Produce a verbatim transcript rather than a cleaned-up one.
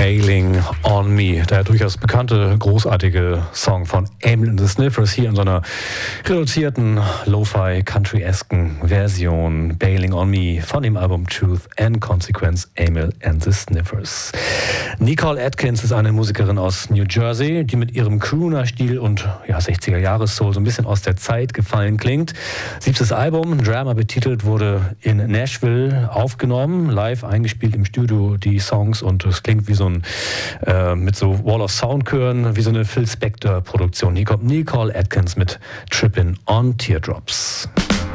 Bailing on Me, der durchaus bekannte, großartige Song von Emil and the Sniffers, hier in so einer reduzierten, Lo-Fi, Country-esken Version, Bailing on Me von dem Album Truth and Consequence, Emil and the Sniffers. Nicole Atkins ist eine Musikerin aus New Jersey, die mit ihrem Crooner-Stil und ja, sechziger-Jahres-Soul so ein bisschen aus der Zeit gefallen klingt. Siebtes Album, Drama betitelt, wurde in Nashville aufgenommen, live eingespielt im Studio, die Songs, und es klingt wie so ein, äh, mit so Wall of Sound-Chören, wie so eine Phil Spector-Produktion. Hier kommt Nicole Atkins mit Trippin' on Teardrops.